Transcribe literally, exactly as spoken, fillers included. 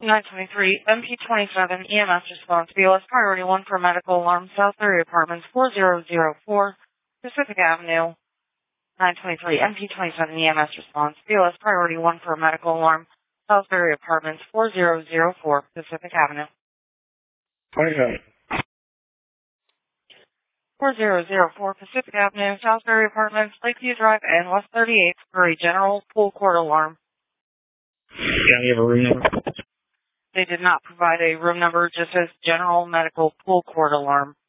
nine twenty-three M P twenty-seven E M S response. B O S priority one for medical alarm. Salisbury Apartments four zero zero four Pacific Avenue. nine twenty-three M P twenty-seven E M S response. B O S priority one for medical alarm. Salisbury Apartments four zero zero four Pacific Avenue. twenty-seven. four zero zero four Pacific Avenue, Salisbury Apartments, Lakeview Drive, and West thirty-eighth for a general pool court alarm. Can you have a room number? They did not provide a room number, just as general medical pool court alarm.